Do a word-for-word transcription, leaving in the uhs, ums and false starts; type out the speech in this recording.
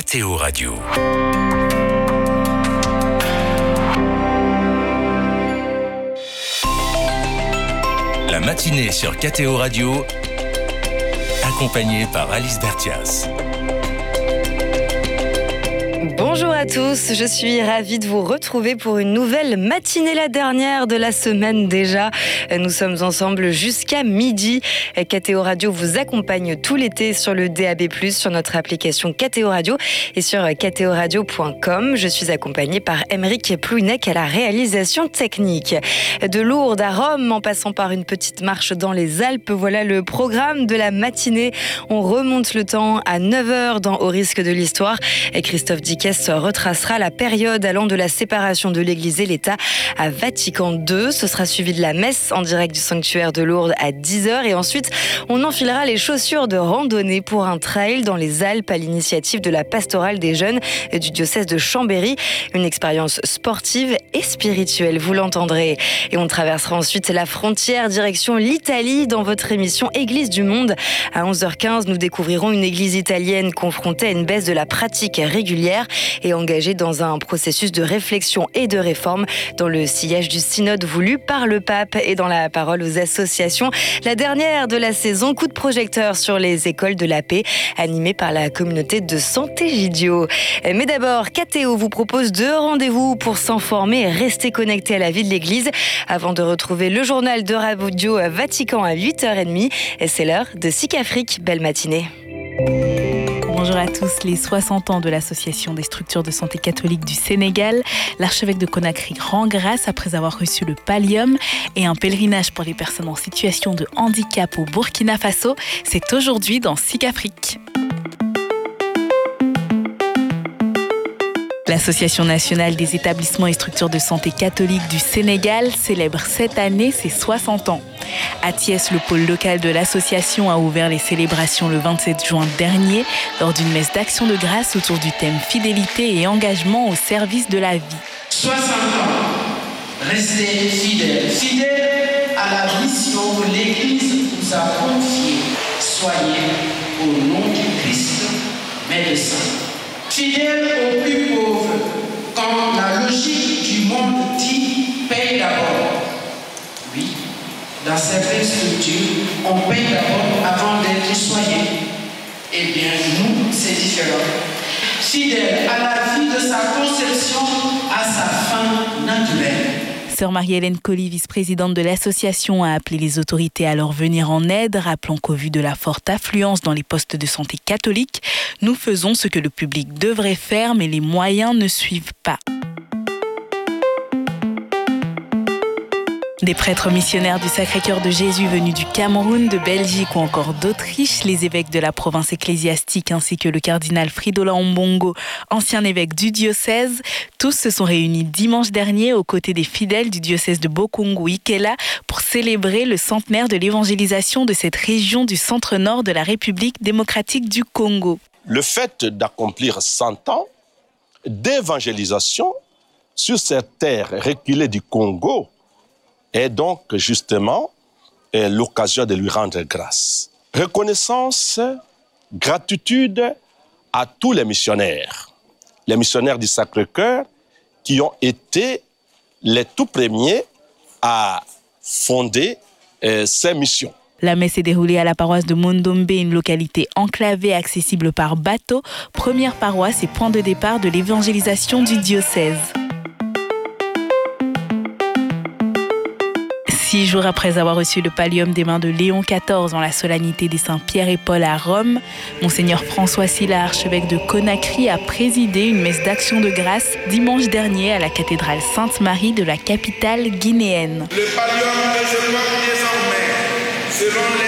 K T O Radio. La matinée sur K T O Radio, accompagnée par Alice Bertias. Bonjour à tous, je suis ravie de vous retrouver pour une nouvelle matinée, la dernière de la semaine déjà. Nous sommes ensemble jusqu'à midi. K T O Radio vous accompagne tout l'été sur le D A B plus, sur notre application K T O Radio et sur k t o radio point com. Je suis accompagnée par Aymeric Plouinec à la réalisation technique. De Lourdes à Rome, en passant par une petite marche dans les Alpes, voilà le programme de la matinée. On remonte le temps à neuf heures dans Au risque de l'histoire. Et Christophe Dickès retracera la période allant de la séparation de l'Église et l'État à Vatican deux. Ce sera suivi de la messe en direct du sanctuaire de Lourdes à dix heures. Et ensuite, on enfilera les chaussures de randonnée pour un trail dans les Alpes à l'initiative de la pastorale des jeunes du diocèse de Chambéry. Une expérience sportive et spirituelle, vous l'entendrez. Et on traversera ensuite la frontière direction l'Italie dans votre émission Église du Monde. À onze heures quinze, nous découvrirons une église italienne confrontée à une baisse de la pratique régulière et engagée dans un processus de réflexion et de réforme dans le sillage du synode voulu par le pape. Et dans la parole aux associations, la dernière de la saison, coup de projecteur sur les écoles de la paix animées par la communauté de Sant'Egidio. Mais d'abord, K T O vous propose deux rendez-vous pour s'informer et rester connecté à la vie de l'église avant de retrouver le journal de Radio Vatican à huit heures trente. Et c'est l'heure de S I C Afrique. Belle matinée. Bonjour à tous. Les soixante ans de l'Association des structures de santé catholique du Sénégal, l'archevêque de Conakry rend grâce après avoir reçu le pallium et un pèlerinage pour les personnes en situation de handicap au Burkina Faso. C'est aujourd'hui dans S I C Afrique. L'Association nationale des établissements et structures de santé catholiques du Sénégal célèbre cette année ses soixante ans. À Thiès, le pôle local de l'association a ouvert les célébrations le vingt-sept juin dernier lors d'une messe d'action de grâce autour du thème fidélité et engagement au service de la vie. soixante ans, restez fidèles, fidèles à la mission que l'Église vous a confiée. Soyez au nom du Christ, médecin. Fidèles aux plus pauvres, quand la logique du monde dit paye d'abord. Oui, dans certaines structures, on paye d'abord avant d'être soigné. Eh bien, nous, c'est différent. Fidèle à la vie de sa conception, à sa fin naturelle. Sœur Marie-Hélène Colly, vice-présidente de l'association, a appelé les autorités à leur venir en aide, rappelant qu'au vu de la forte affluence dans les postes de santé catholiques, nous faisons ce que le public devrait faire, mais les moyens ne suivent pas. Des prêtres missionnaires du Sacré-Cœur de Jésus venus du Cameroun, de Belgique ou encore d'Autriche, les évêques de la province ecclésiastique ainsi que le cardinal Fridola Ombongo, ancien évêque du diocèse, tous se sont réunis dimanche dernier aux côtés des fidèles du diocèse de Bokungu-Ikela pour célébrer le centenaire de l'évangélisation de cette région du centre-nord de la République démocratique du Congo. Le fait d'accomplir cent ans d'évangélisation sur cette terre reculée du Congo est donc justement l'occasion de lui rendre grâce. Reconnaissance, gratitude à tous les missionnaires, les missionnaires du Sacré-Cœur qui ont été les tout premiers à fonder euh, ces missions. La messe s'est déroulée à la paroisse de Mondombe, une localité enclavée accessible par bateau, première paroisse et point de départ de l'évangélisation du diocèse. Six jours après avoir reçu le pallium des mains de Léon quatorze dans la solennité des Saints Pierre et Paul à Rome, Monseigneur François Sylla, archevêque de Conakry, a présidé une messe d'action de grâce dimanche dernier à la cathédrale Sainte-Marie de la capitale guinéenne. Le pallium que je porte désormais, selon les